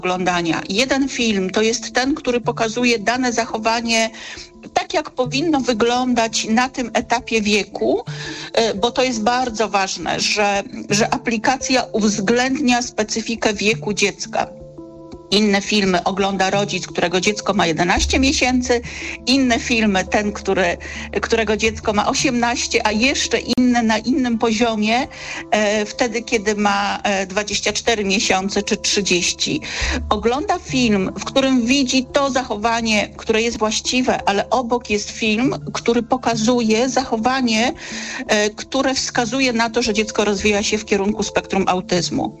oglądania. Jeden film to jest ten, który pokazuje dane zachowanie tak, jak powinno wyglądać na tym etapie wieku, bo to jest bardzo ważne, że aplikacja uwzględnia specyfikę wieku dziecka. Inne filmy ogląda rodzic, którego dziecko ma 11 miesięcy, inne filmy ten, którego dziecko ma 18, a jeszcze inne na innym poziomie, wtedy, kiedy ma 24 miesiące czy 30. Ogląda film, w którym widzi to zachowanie, które jest właściwe, ale obok jest film, który pokazuje zachowanie, które wskazuje na to, że dziecko rozwija się w kierunku spektrum autyzmu.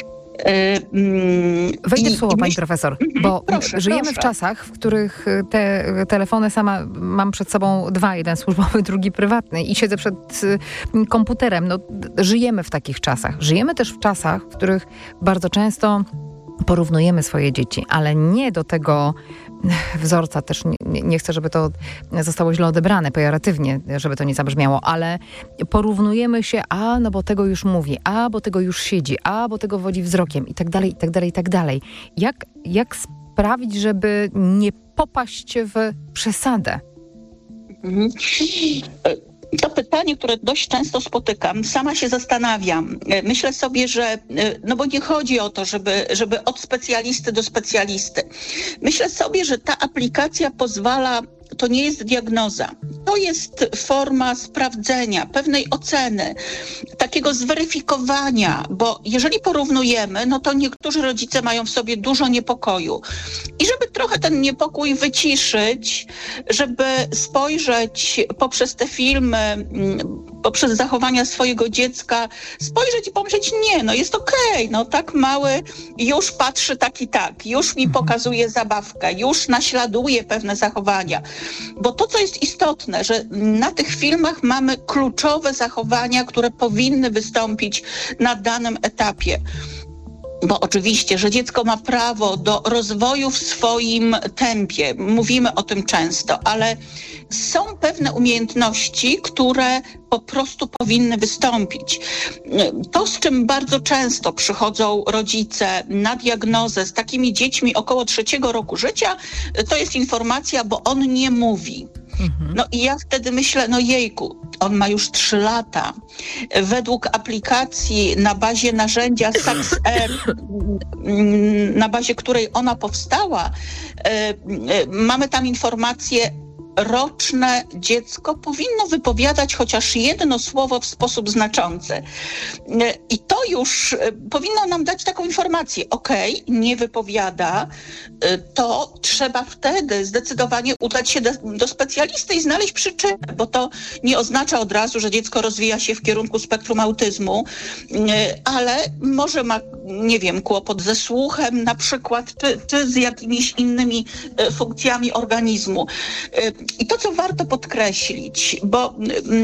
Wejdę w słowo, pani profesor, bo żyjemy w czasach, w których te telefony sama mam przed sobą dwa, jeden służbowy, drugi prywatny i siedzę przed komputerem. No, żyjemy w takich czasach. Żyjemy też w czasach, w których bardzo często porównujemy swoje dzieci, ale nie do tego wzorca, też nie chcę, żeby to zostało źle odebrane, pejoratywnie, żeby to nie zabrzmiało, ale porównujemy się, no bo tego już mówi, bo tego już siedzi, bo tego wodzi wzrokiem i tak dalej, i tak dalej, i tak dalej. Jak sprawić, żeby nie popaść w przesadę? To pytanie, które dość często spotykam, sama się zastanawiam. Myślę sobie, że, bo nie chodzi o to, żeby od specjalisty do specjalisty. Myślę sobie, że ta aplikacja pozwala, to nie jest diagnoza, to jest forma sprawdzenia, pewnej oceny, takiego zweryfikowania, bo jeżeli porównujemy, no to niektórzy rodzice mają w sobie dużo niepokoju. I żeby trochę ten niepokój wyciszyć, żeby spojrzeć poprzez te filmy, poprzez zachowania swojego dziecka, spojrzeć i pomyśleć, jest okej, tak mały już patrzy tak i tak, już mi pokazuje zabawkę, już naśladuje pewne zachowania. Bo to, co jest istotne, że na tych filmach mamy kluczowe zachowania, które powinny wystąpić na danym etapie. Bo oczywiście, że dziecko ma prawo do rozwoju w swoim tempie. Mówimy o tym często, ale są pewne umiejętności, które po prostu powinny wystąpić. To, z czym bardzo często przychodzą rodzice na diagnozę z takimi dziećmi około 3 roku życia, to jest informacja, bo on nie mówi. I ja wtedy myślę, jejku, on ma już 3 lata. Według aplikacji na bazie narzędzia SaxR, na bazie której ona powstała, mamy tam informację, roczne dziecko powinno wypowiadać chociaż jedno słowo w sposób znaczący. I to już powinno nam dać taką informację. Nie wypowiada, to trzeba wtedy zdecydowanie udać się do specjalisty i znaleźć przyczynę, bo to nie oznacza od razu, że dziecko rozwija się w kierunku spektrum autyzmu, ale może ma, kłopot ze słuchem na przykład, czy z jakimiś innymi funkcjami organizmu. I to, co warto podkreślić, bo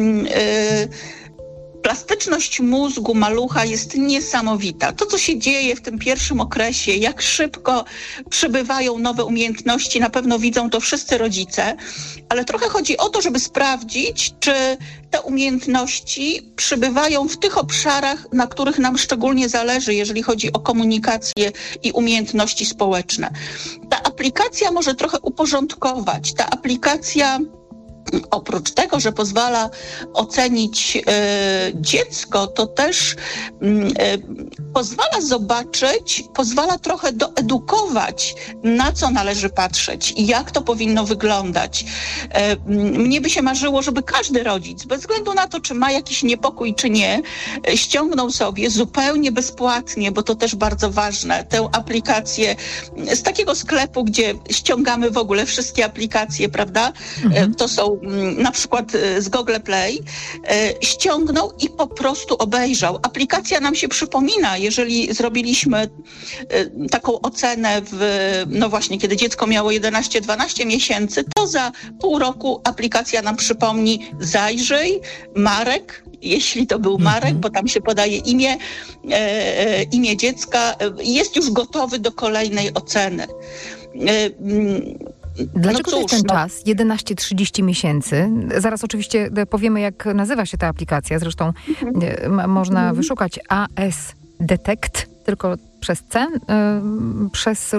plastyczność mózgu malucha jest niesamowita. To, co się dzieje w tym pierwszym okresie, jak szybko przybywają nowe umiejętności, na pewno widzą to wszyscy rodzice, ale trochę chodzi o to, żeby sprawdzić, czy te umiejętności przybywają w tych obszarach, na których nam szczególnie zależy, jeżeli chodzi o komunikację i umiejętności społeczne. Ta aplikacja może trochę uporządkować. Ta aplikacja oprócz tego, że pozwala ocenić dziecko, to też pozwala zobaczyć, pozwala trochę doedukować, na co należy patrzeć i jak to powinno wyglądać. Mnie by się marzyło, żeby każdy rodzic, bez względu na to, czy ma jakiś niepokój, czy nie, ściągnął sobie zupełnie bezpłatnie, bo to też bardzo ważne, tę aplikację z takiego sklepu, gdzie ściągamy w ogóle wszystkie aplikacje, prawda? To są na przykład z Google Play, ściągnął i po prostu obejrzał. Aplikacja nam się przypomina, jeżeli zrobiliśmy taką ocenę właśnie kiedy dziecko miało 11-12 miesięcy, to za pół roku aplikacja nam przypomni: zajrzyj, Marek, jeśli to był Marek, bo tam się podaje imię dziecka, jest już gotowy do kolejnej oceny. Dlaczego to jest ten czas, 11-30 miesięcy? Zaraz oczywiście powiemy, jak nazywa się ta aplikacja. Zresztą można wyszukać AS Detect, tylko przez C, przez